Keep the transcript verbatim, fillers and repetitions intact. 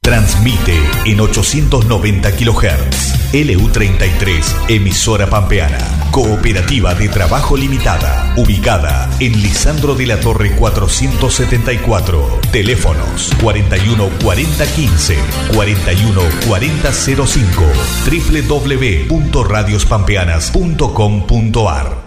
Transmite en ochocientos noventa kilohertz. L U treinta y tres, emisora pampeana. Cooperativa de Trabajo Limitada. Ubicada en Lisandro de la Torre cuatrocientos setenta y cuatro. Teléfonos cuarenta y uno cuarenta quince, cuarenta y uno cuarenta cero cinco. doble u doble u doble u punto radios pampeanas punto com punto ar.